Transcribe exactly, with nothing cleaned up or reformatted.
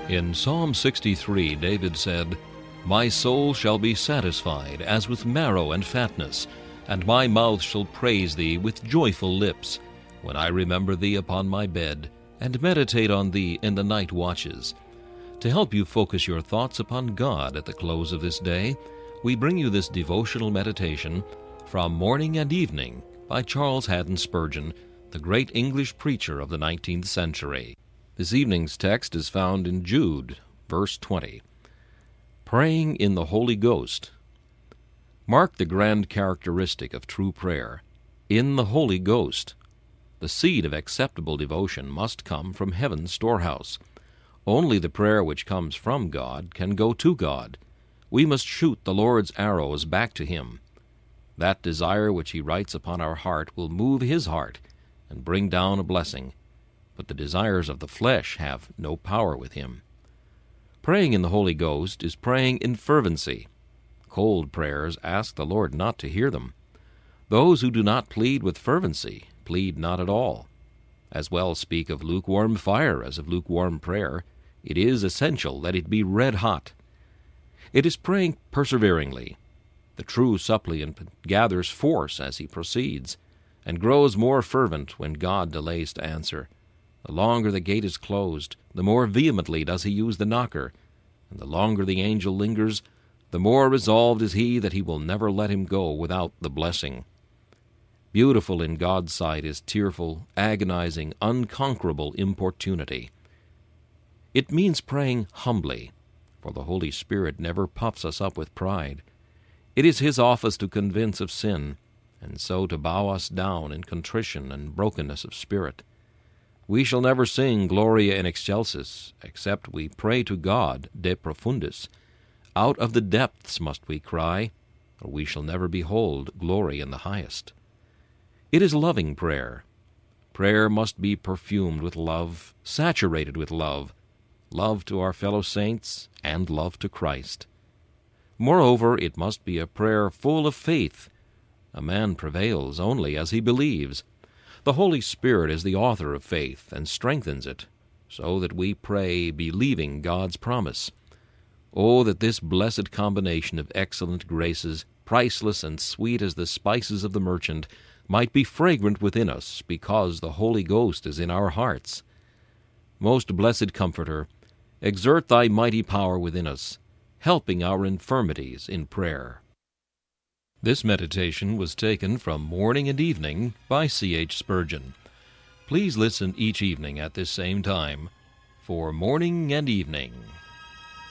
In Psalm sixty-three, David said, "My soul shall be satisfied as with marrow and fatness, and my mouth shall praise thee with joyful lips, when I remember thee upon my bed, and meditate on thee in the night watches." To help you focus your thoughts upon God at the close of this day, we bring you this devotional meditation from Morning and Evening by Charles Haddon Spurgeon, the great English preacher of the nineteenth century. This evening's text is found in Jude, verse twenty. Praying in the Holy Ghost. Mark the grand characteristic of true prayer, in the Holy Ghost. The seed of acceptable devotion must come from heaven's storehouse. Only the prayer which comes from God can go to God. We must shoot the Lord's arrows back to Him. That desire which He writes upon our heart will move His heart and bring down a blessing. But the desires of the flesh have no power with Him. Praying in the Holy Ghost is praying in fervency. Cold prayers ask the Lord not to hear them. Those who do not plead with fervency plead not at all. As well speak of lukewarm fire as of lukewarm prayer. It is essential that it be red hot. It is praying perseveringly. The true suppliant gathers force as he proceeds, and grows more fervent when God delays to answer. The longer the gate is closed, the more vehemently does he use the knocker, and the longer the angel lingers, the more resolved is he that he will never let him go without the blessing. Beautiful in God's sight is tearful, agonizing, unconquerable importunity. It means praying humbly, for the Holy Spirit never puffs us up with pride. It is His office to convince of sin, and so to bow us down in contrition and brokenness of spirit. We shall never sing Gloria in Excelsis, except we pray to God de profundis. Out of the depths must we cry, or we shall never behold glory in the highest. It is loving prayer. Prayer must be perfumed with love, saturated with love, love to our fellow saints, and love to Christ. Moreover, it must be a prayer full of faith. A man prevails only as he believes. The Holy Spirit is the author of faith and strengthens it, so that we pray believing God's promise. Oh, that this blessed combination of excellent graces, priceless and sweet as the spices of the merchant, might be fragrant within us, because the Holy Ghost is in our hearts. Most blessed Comforter, exert Thy mighty power within us, helping our infirmities in prayer. This meditation was taken from Morning and Evening by C H Spurgeon. Please listen each evening at this same time for Morning and Evening.